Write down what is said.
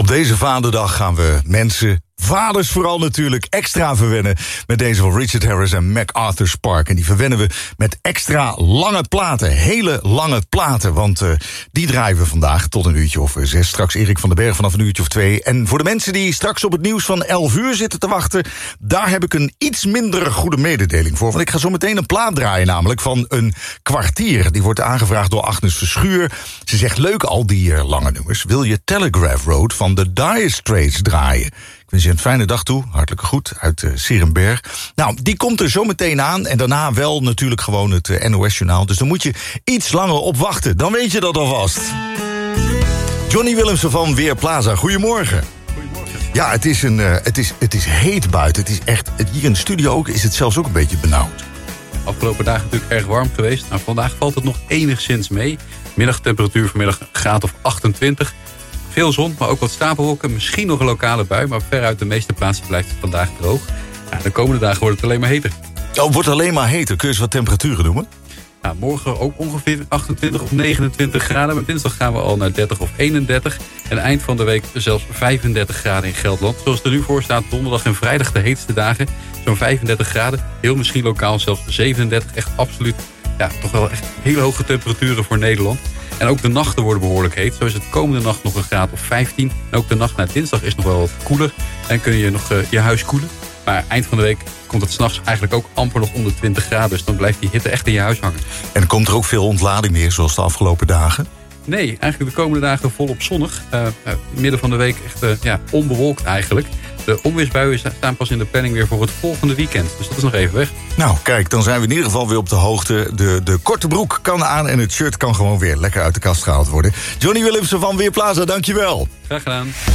Op deze vaderdag gaan we mensen, vaders vooral natuurlijk, extra verwennen met deze van Richard Harris en MacArthur Park. En die verwennen we met extra lange platen, hele lange platen. Want die draaien we vandaag tot een uurtje of 6. Straks Erik van den Berg vanaf een uurtje of 2. En voor de mensen die straks op het nieuws van 11 uur zitten te wachten, daar heb ik een iets minder goede mededeling voor. Want ik ga zo meteen een plaat draaien, namelijk van een kwartier. Die wordt aangevraagd door Agnes Verschuur. Ze zegt, leuk al die lange nummers. Wil je Telegraph Road van de Dire Straits draaien? Ik wens je een fijne dag toe. Hartelijke groet uit Serenberg. Nou, die komt er zo meteen aan. En daarna wel natuurlijk gewoon het NOS-journaal. Dus dan moet je iets langer op wachten. Dan weet je dat alvast. Johnny Willemsen van Weerplaza. Goedemorgen. Goedemorgen. Ja, het is heet buiten. Het is echt, hier in de studio ook is het zelfs ook een beetje benauwd. Afgelopen dagen natuurlijk erg warm geweest. Nou, vandaag valt het nog enigszins mee. Middagtemperatuur vanmiddag een graad of 28. Veel zon, maar ook wat stapelwolken. Misschien nog een lokale bui, maar veruit de meeste plaatsen blijft het vandaag droog. Ja, de komende dagen wordt het alleen maar heter. Oh, het wordt alleen maar heter. Kun je eens wat temperaturen noemen? Nou, morgen ook ongeveer 28 of 29 graden. Maar dinsdag gaan we al naar 30 of 31. En eind van de week zelfs 35 graden in Gelderland. Zoals het er nu voor staat, donderdag en vrijdag de heetste dagen. Zo'n 35 graden. Heel misschien lokaal zelfs 37. Echt absoluut, ja, toch wel echt hele hoge temperaturen voor Nederland. En ook de nachten worden behoorlijk heet. Zo is het komende nacht nog een graad of 15. En ook de nacht naar dinsdag is nog wel wat koeler. En kun je nog je huis koelen. Maar eind van de week komt het 's nachts eigenlijk ook amper nog onder 20 graden. Dus dan blijft die hitte echt in je huis hangen. En komt er ook veel ontlading meer, zoals de afgelopen dagen? Nee, eigenlijk de komende dagen volop zonnig. Midden van de week echt onbewolkt eigenlijk. De onweersbuien staan pas in de planning weer voor het volgende weekend. Dus dat is nog even weg. Nou, kijk, dan zijn we in ieder geval weer op de hoogte. De korte broek kan aan en het shirt kan gewoon weer lekker uit de kast gehaald worden. Johnny Willemsen van Weerplaza, dankjewel. Graag gedaan.